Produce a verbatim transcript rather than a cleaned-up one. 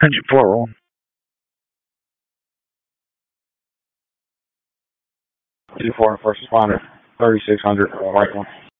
Engine four roll. Engine four, first responder, thirty-six hundred, right one.